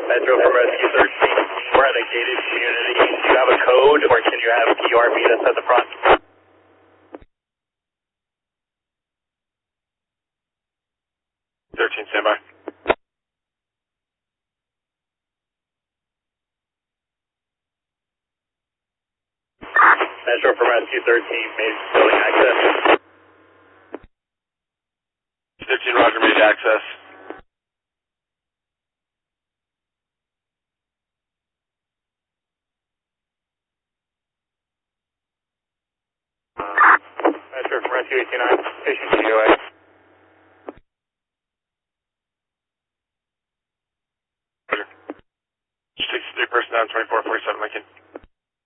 Metro from Rescue 13. We're at a gated community. Do you have a code or can you have PR meet us at the front? 13, stand by. Metro from Rescue 13, made building access. 13, Roger, made access. Metro from Rescue 89, station COA.